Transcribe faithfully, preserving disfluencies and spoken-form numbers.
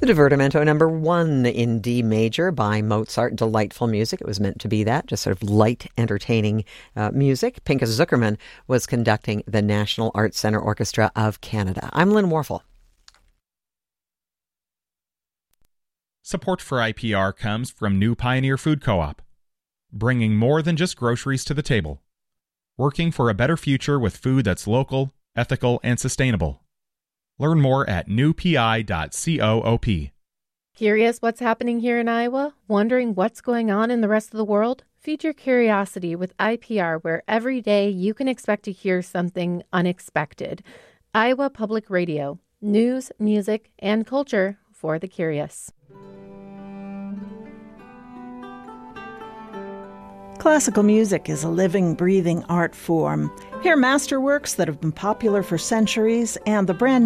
Divertimento number one in D major by Mozart. Delightful music. It was meant to be that, just sort of light, entertaining uh, music. Pinchas Zuckerman was conducting the National Arts Centre Orchestra of Canada. I'm Lynn Warfel. Support for I P R comes from New Pioneer Food Co-op, bringing more than just groceries to the table. Working for a better future with food that's local, ethical, and sustainable. Learn more at new p i dot coop. Curious what's happening here in Iowa? Wondering what's going on in the rest of the world? Feed your curiosity with I P R, where every day you can expect to hear something unexpected. Iowa Public Radio. News, music, and culture for the curious. Classical music is a living, breathing art form. Hear masterworks that have been popular for centuries and the brand